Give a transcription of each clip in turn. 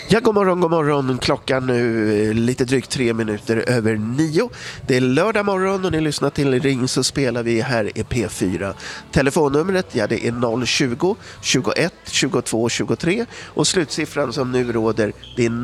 Ja, god morgon. Klockan nu lite drygt 3 minuter över 9. Det är lördag morgon och ni lyssnar till Ring så spelar vi. Här är P4. Telefonnumret, ja, det är 020 21 22 23 och slutsiffran som nu råder, det är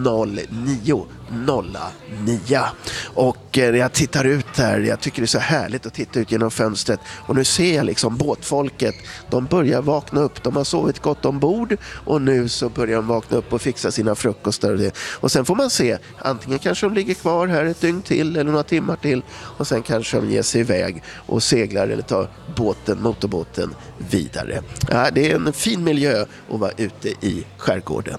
0909. Och jag tittar ut här, jag tycker det är så härligt att titta ut genom fönstret och nu ser jag liksom båtfolket, de börjar vakna upp, de har sovit gott ombord och nu så börjar de vakna upp och fixa sina frukostar och det. Och sen får man se, antingen kanske de ligger kvar här ett dygn till eller några timmar till och sen kanske de ger sig iväg och seglar eller tar motorbåten vidare. Ja, det är en fin miljö att vara ute i skärgården.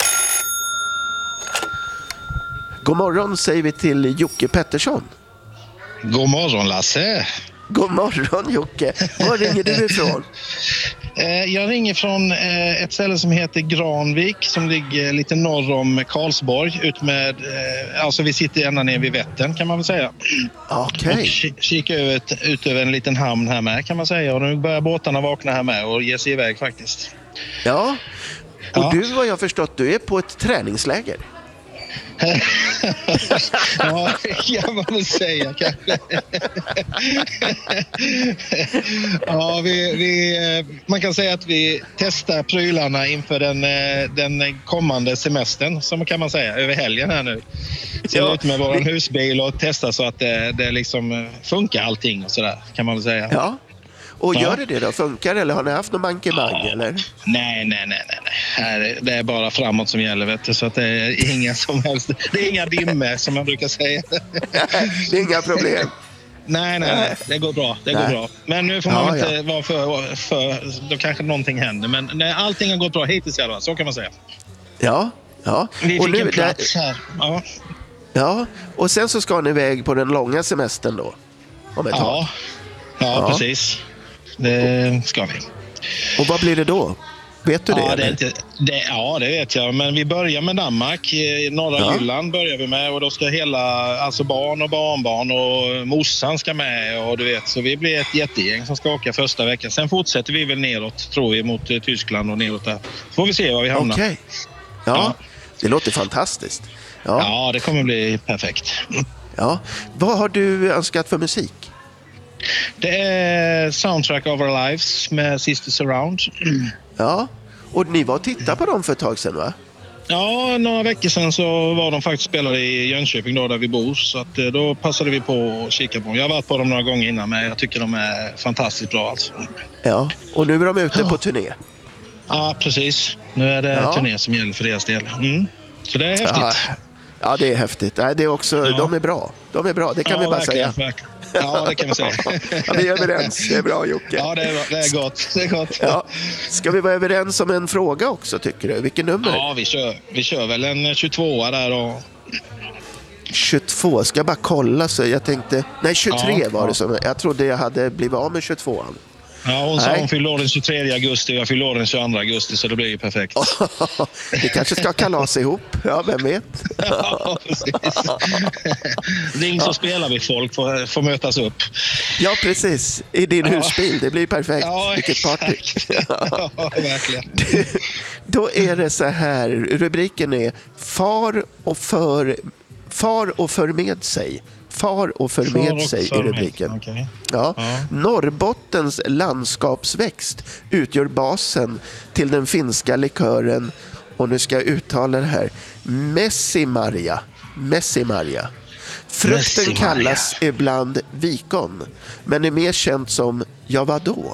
God morgon säger vi till Jocke Pettersson. God morgon Lasse. God morgon Jocke. Var ringer du ifrån? Jag ringer från ett ställe som heter Granvik som ligger lite norr om Karlsborg. Alltså vi sitter ända ner vid Vättern kan man väl säga. Okej. Och kikar ut över en liten hamn här med kan man säga. Och nu börjar båtarna vakna här med och ge sig iväg faktiskt. Ja, och du vad jag förstått, du är på ett träningsläger. Ja, kan man väl säga kanske. Ja, man kan säga att vi testar prylarna inför den kommande semestern, som kan man säga, över helgen här nu. Så jag är ute med vår husbil och testar så att det liksom funkar allting och sådär, kan man väl säga. Ja. Och gör det då? Funkar det eller har ni haft någon bankemang eller? Nej. Det är bara framåt som gäller, vet du. Så att det är inga som helst. Det är inga dimmer som man brukar säga. Det är inga problem. Nej. Det går bra. Bra. Men nu får man inte vara för då kanske någonting händer. Men nej, allting har gått bra hittills i alla fall, så kan man säga. Ja. Vi och fick nu, en plats här. Ja, och sen så ska ni iväg på den långa semestern då? Om ett tag. Ja, precis. Det ska vi. Och vad blir det då? Vet du det? Det vet jag. Men vi börjar med Danmark. Norra Jylland börjar vi med. Och då ska alltså barn och barnbarn och morsan ska med. Och du vet, så vi blir ett jättegäng som ska åka första veckan. Sen fortsätter vi väl neråt, tror vi, mot Tyskland och neråt där. Får vi se var vi hamnar. Okej. Ja, det låter fantastiskt. Ja, det kommer bli perfekt. Ja. Vad har du önskat för musik? Det är Soundtrack of Our Lives med Sisters Around. Ja, och ni var och tittade på dem för ett tag sedan, va? Ja, några veckor sedan så var de faktiskt spelade i Jönköping då, där vi bor. Så att då passade vi på att kika på dem. Jag har varit på dem några gånger innan, men jag tycker de är fantastiskt bra alltså. Ja, och nu är de ute på turné. Ja, precis. Nu är det turné som gäller för deras del. Så det är häftigt. Ja, det är häftigt. Det är också, de är bra. Det kan vi bara verkligen, säga. Verkligen. Ja, det kan vi säga. Vi är överens. Det är bra, Jocke. Ja, det är gott. Ja. Ska vi vara överens om en fråga också, tycker du? Vilken nummer? Ja, vi kör väl en 22 där och... 22, ska jag bara kolla så jag tänkte... Nej, 23 var det som... Jag trodde jag hade blivit av med 22an. Ja, hon fyllde år den 23 augusti och jag fyllde år den 22 augusti, så det blir ju perfekt. Vi kanske ska kalas ihop, ja, vem vet? Ja, precis. Ring så spelar vi, folk får mötas upp. Ja, precis. I din husbil, det blir perfekt. Ja, vilket party. Ja, verkligen. Då är det så här, rubriken är Far och för med sig. Far och för med sig i rubriken. Okay. Ja. Norrbottens landskapsväxt utgör basen till den finska likören, och nu ska jag uttala det här, Messimaria. Frukten kallas ibland vikon, men är mer känt som vadå?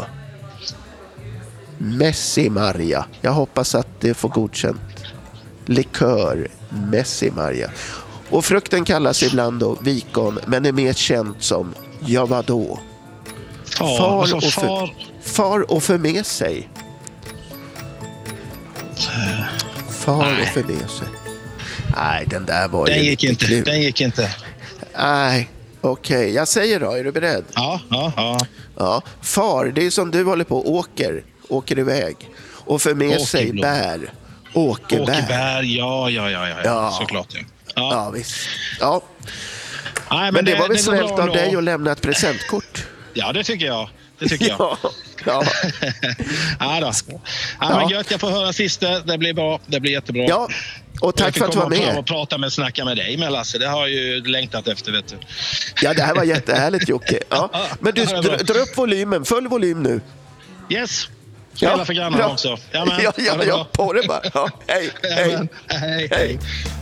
Messimaria. Jag hoppas att det får godkänt. Likör Messimaria. Och frukten kallas ibland då vikon, men är mer känt som vadå? Far och för med sig. Far och för med sig. Nej, den där var den gick inte. Nej, okej. Jag säger då, är du beredd? Ja. Far, det är som du håller på, åker iväg. Och för med sig bär. Åkerbär, ja. Såklart. Ja, visst. Ja. Nej, men det var väl snällt av dig att lämna ett presentkort. Ja, det tycker jag. Ja. Ja då. Ja, men gött, jag får höra sista. Det blir bra. Det blir jättebra. Ja, och tack för att du var med. Jag och prata med snacka med dig med Lasse. Det har jag ju längtat efter, vet du. Ja, det här var jättehärligt, Jocke. Ja. Men du, dra upp volymen. Full volym nu. Yes. Spela för grannarna också. Ja, på det bara. Ja, hej. Hej.